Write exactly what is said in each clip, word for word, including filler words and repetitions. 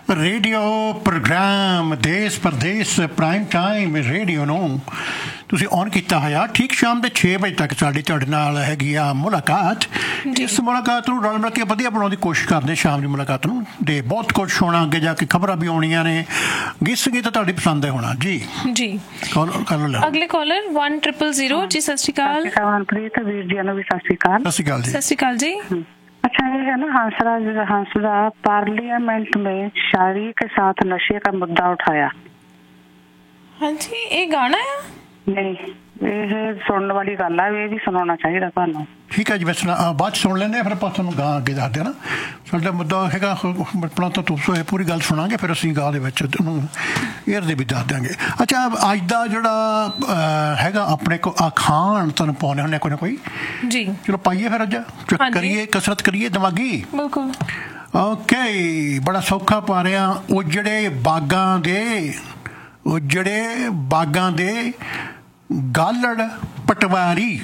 Radio programme ਦੇਸ਼ Pradesh prime time radio ਨੂੰ ਤੁਸੀਂ ਔਨ ਕੀਤਾ ਹੋਇਆ ਠੀਕ ਸ਼ਾਮ ਦੇ ਛੇ ਵਜੇ ਤੱਕ ਸਾਡੀ ਤੁਹਾਡੇ ਨਾਲ ਹੈਗੀ ਆ ਮੁਲਾਕਾਤ। ਇਸ ਮੁਲਾਕਾਤ ਨੂੰ ਰਲ ਮਿਲ ਕੇ ਵਧੀਆ ਬਣਾਉਣ ਦੀ ਕੋਸ਼ਿਸ਼ ਕਰਦੇ ਸ਼ਾਮ ਦੀ ਮੁਲਾਕਾਤ ਨੂੰ, ਤੇ ਬਹੁਤ ਕੁਝ ਹੋਣਾ ਅੱਗੇ ਜਾ ਕੇ, ਖਬਰਾਂ ਵੀ ਆਉਣੀਆਂ ਨੇ, ਗਿਸ ਗੀਤ ਤੁਹਾਡੀ ਪਸੰਦ ਦੇ ਹੋਣਾ ਜੀ ਜੀ ਅਗਲੇ ਕਾਲਰ one triple zero ਜੀ। ਸਤਿ ਸ਼੍ਰੀ ਅਕਾਲ ਮਨਪ੍ਰੀਤ ਵੀਰ ਜੀ ਨੂੰ ਵੀ ਸਤਿ ਸ਼੍ਰੀ ਅਕਾਲ। ਸਤਿ ਸ਼੍ਰੀ ਅਕਾਲ ਜੀ। ਸਤਿ ਸ਼੍ਰੀ ਅਕਾਲ ਜੀ। अच्छा, ये है ना हंसराज हंसदा पार्लियामेंट में शायरी के साथ नशे का मुद्दा उठाया। हाँ जी, ये गाना है नहीं, ਇਹ ਸੁਣਨ ਵਾਲੀ ਗੱਲ ਆ, ਇਹ ਵੀ ਸੁਣਾਉਣਾ ਚਾਹੀਦਾ ਤੁਹਾਨੂੰ। ਠੀਕ ਹੈ ਜੀ, ਬਸ ਬਾਅਦ ਸੁਣ ਲੈਂਦੇ, ਫਿਰ ਆਪਾਂ ਤੁਹਾਨੂੰ ਗਾਂ ਅੱਗੇ ਦੱਸਦੇ ਨਾ। ਸਾਡਾ ਮੁੱਦਾ ਹੈਗਾ ਆਪਣਾ ਤਾਂ ਤੁਸੀਂ ਪੂਰੀ ਗੱਲ ਸੁਣਾਂਗੇ, ਫਿਰ ਅਸੀਂ ਗਾਂ ਦੇ ਵਿੱਚ ਉਹਨੂੰ ਏਅਰ ਦੇ ਵੀ ਦੱਸ ਦਿਆਂਗੇ। ਅੱਛਾ, ਅੱਜ ਦਾ ਜਿਹੜਾ ਹੈਗਾ ਆਪਣੇ ਕੋ ਅਖਾਣ ਤੁਹਾਨੂੰ ਪਾਉਣੇ ਹੁੰਦੇ ਕੋਈ ਨਾ ਕੋਈ ਜੀ, ਚਲੋ ਪਾਈਏ ਫਿਰ ਅੱਜ ਕਰੀਏ, ਕਸਰਤ ਕਰੀਏ ਦਿਮਾਗੀ। ਬਿਲਕੁਲ ਓਕੇ, ਬੜਾ ਸੌਖਾ ਪਾ ਰਿਹਾ। ਉਜੜੇ ਬਾਗਾਂ ਦੇ ਉਜੜੇ ਬਾਗਾਂ ਦੇ ਗਾਲੜ ਪਟਵਾਰੀ,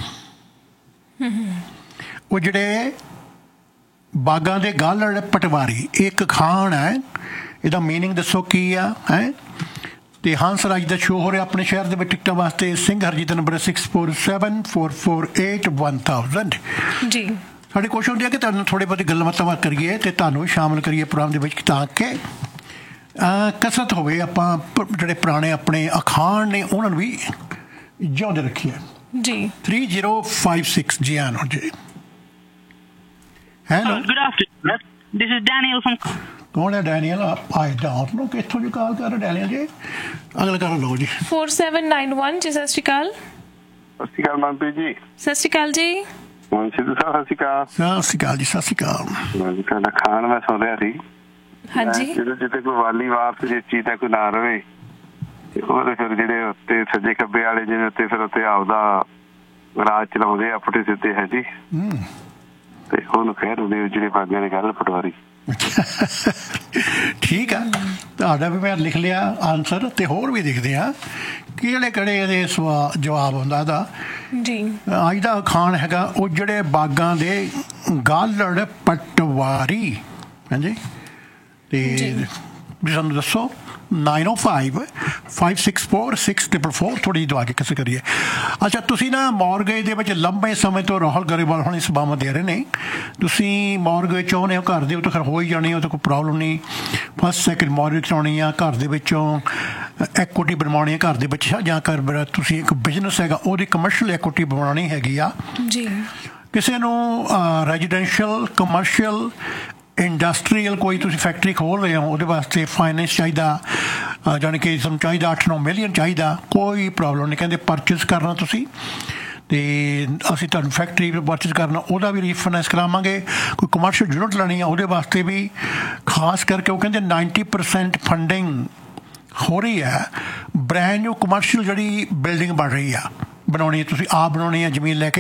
ਉਹ ਜਿਹੜੇ ਬਾਗਾਂ ਦੇ ਗਾਲੜ ਪਟਵਾਰੀ ਇੱਕ ਖਾਣ ਹੈ। ਇਹਦਾ ਮੀਨਿੰਗ ਦੱਸੋ ਕੀ ਆ ਹੈ। ਤੇ ਹੰਸਰਾਜ ਦਾ ਸ਼ੋਅ ਹੋ ਰਿਹਾ ਆਪਣੇ ਸ਼ਹਿਰ ਦੇ ਵਿੱਚ। ਟਿਕਟਾਂ ਵਾਸਤੇ Singh Harjeet number six four seven four four eight one thousand ਜੀ। ਸਾਡੀ ਕੋਸ਼ਿਸ਼ ਹੁੰਦੀ ਹੈ ਕਿ ਤੁਹਾਨੂੰ ਥੋੜ੍ਹੀ ਬਹੁਤੀ ਗੱਲਾਂ ਬਾਤਾਂ ਕਰੀਏ ਤੇ ਤੁਹਾਨੂੰ ਵੀ ਸ਼ਾਮਲ ਕਰੀਏ ਪ੍ਰੋਗਰਾਮ ਦੇ ਵਿੱਚ, ਤਾਂ ਕਿ ਕਸਰਤ ਹੋਵੇ। ਆਪਾਂ ਜਿਹੜੇ ਪੁਰਾਣੇ ਆਪਣੇ ਅਖਾਣ ਨੇ ਉਹਨਾਂ ਨੂੰ ਵੀ ਜਿਉਂਦੇ ਰੱਖੀਏ ਜੀ। Three zero five six G ਆਨ ਜੀ। Hello, good afternoon, this is Daniel firm. ਕੌਣ ਹੈ ਡੈਨੀਅਲ? ਆਈ ਡੋਂਟ ਨੋ ਕਿੱਥੋਂ ਜੀ ਕਾਲ ਕਰ ਰਹੇ ਡੈਨੀਅਲ ਜੀ। ਅਗਲਾ ਕਰ ਲਓ ਜੀ। four seven nine one ਜੀ। ਸਤਿ ਸ਼੍ਰੀ ਅਕਾਲ। ਸਤਿ ਸ਼੍ਰੀ ਅਕਾਲ ਮਨਪ੍ਰੀਤ ਜੀ। ਸਤਿ ਸ਼੍ਰੀ ਅਕਾਲ ਜੀ। ਸਿੱਧੂ ਸਾਹਿਬ ਸਤਿ ਸ਼੍ਰੀ ਅਕਾਲ। ਸਤਿ ਸ਼੍ਰੀ ਅਕਾਲ ਜੀ। ਸਤਿ ਸ਼੍ਰੀ ਅਕਾਲ। ਤੁਹਾਡਾ ਖਾਣ ਮੈਂ ਸੁਣ ਰਿਹਾ ਸੀ। ਹਾਂਜੀ, ਜਦੋਂ ਜਿੱਥੇ ਕੋਈ ਵਾਲੀ ਵਾਰ ਤੇ ਜਿਸ ਚੀਜ਼ ਦਾ ਕੋਈ ਨਾ ਰਵੇ ਉਹਦੇ ਫਿਰ ਜਿਹੜੇ ਉੱਤੇ ਸੱਜੇ ਖੱਬੇ ਵਾਲੇ ਜਿਹਦੇ ਉੱਤੇ ਫਿਰ ਉੱਤੇ ਆਪਦਾ ਰਾਜ ਚਲਾਉਂਦੇ ਆ ਪੁੱਠੇ ਸਿੱਧੇ ਹੈ ਜੀ, ਤੇ ਉਹਨੂੰ ਕਹਿ ਦਿੰਦੇ ਜਿਹੜੇ ਬਾਗਾਂ ਦੇ ਗਾਲੜ ਪਟਵਾਰੀ। ਠੀਕ ਆ, ਤੁਹਾਡਾ ਵੀ ਮੈਂ ਲਿਖ ਲਿਆ ਆਨਸਰ, ਤੇ ਹੋਰ ਵੀ ਦੇਖਦੇ ਆ ਕਿਹੜੇ ਕਿਹੜੇ ਇਹਦੇ ਸਵਾ ਜਵਾਬ ਹੁੰਦਾ ਇਹਦਾ ਜੀ। ਅੱਜ ਦਾ ਅਖਾਣ ਹੈਗਾ ਉਹ ਜਿਹੜੇ ਬਾਗਾਂ ਦੇ ਗਾਲੜ ਪਟਵਾਰੀ। ਹਾਂਜੀ, ਤੇ ਸਾਨੂੰ ਦੱਸੋ ਨਾਈਨ ਓ five five six four six triple four. ਥੋੜ੍ਹੀ ਜਿਹੀ ਦਵਾ ਕੇ ਕਿਸੇ ਕਰੀਏ। ਅੱਛਾ, ਤੁਸੀਂ ਨਾ ਮੌਰਗੇਜ ਦੇ ਵਿੱਚ ਲੰਬੇ ਸਮੇਂ ਤੋਂ ਰਾਹੁਲ ਗਰੇਵਾਲ ਹੁਣੀ ਸੇਵਾਵਾਂ ਦੇ ਰਹੇ ਨੇ। ਤੁਸੀਂ ਮੌਰਗੇਜ ਚਾਹੁੰਦੇ ਹੋ ਘਰ ਦੇ, ਉਹ ਤਾਂ ਖੈਰ ਹੋ ਹੀ ਜਾਣੀ, ਉਹ ਤਾਂ ਕੋਈ ਪ੍ਰੋਬਲਮ ਨਹੀਂ। ਫਸਟ ਸੈਕਿੰਡ ਮੌਰਗੇਜ ਕਰਾਉਣੀ ਆ, ਘਰ ਦੇ ਵਿੱਚੋਂ ਐਕੁਇਟੀ ਬਣਵਾਉਣੀ ਹੈ ਘਰ ਦੇ ਵਿੱਚ, ਜਾਂ ਘਰ ਤੁਸੀਂ ਇੱਕ ਬਿਜ਼ਨਸ ਹੈਗਾ ਉਹਦੀ ਕਮਰਸ਼ੀਅਲ ਐਕੁਇਟੀ ਬਣਾਉਣੀ ਹੈਗੀ ਆ ਜੀ। ਕਿਸੇ ਨੂੰ ਰੈਜ਼ੀਡੈਂਸ਼ੀਅਲ, ਕਮਰਸ਼ੀਅਲ, ਇੰਡਸਟਰੀਅਲ ਕੋਈ ਤੁਸੀਂ ਫੈਕਟਰੀ ਖੋਲ ਰਹੇ ਹੋ, ਉਹਦੇ ਵਾਸਤੇ ਫਾਈਨੈਂਸ ਚਾਹੀਦਾ, ਜਾਣੀ ਕਿ ਤੁਹਾਨੂੰ ਚਾਹੀਦਾ ਅੱਠ ਨੌ ਮਿਲੀਅਨ ਚਾਹੀਦਾ। ਕੋਈ ਪ੍ਰੋਬਲਮ ਨਹੀਂ, ਕਹਿੰਦੇ ਪਰਚੇਸ ਕਰਨਾ ਤੁਸੀਂ, ਅਤੇ ਅਸੀਂ ਤੁਹਾਨੂੰ ਫੈਕਟਰੀ ਪਰਚੇਸ ਕਰਨਾ ਉਹਦਾ ਵੀ ਰੀਫਾਈਨੈਂਸ ਕਰਾਵਾਂਗੇ। ਕੋਈ ਕਮਰਸ਼ੀਅਲ ਯੂਨਿਟ ਲੈਣੀ ਆ ਉਹਦੇ ਵਾਸਤੇ ਵੀ, ਖਾਸ ਕਰਕੇ ਉਹ ਕਹਿੰਦੇ ਨਾਈਨਟੀ ਪਰਸੈਂਟ ਫੰਡਿੰਗ ਹੋ ਰਹੀ ਹੈ। ਬ੍ਰੈਂਡ ਨਿਊ ਕਮਰਸ਼ੀਅਲ ਜਿਹੜੀ ਬਿਲਡਿੰਗ ਬਣ ਰਹੀ ਆ, ਬਣਾਉਣੀ ਤੁਸੀਂ ਆਪ ਬਣਾਉਣੀ ਆ ਜ਼ਮੀਨ ਲੈ ਕੇ।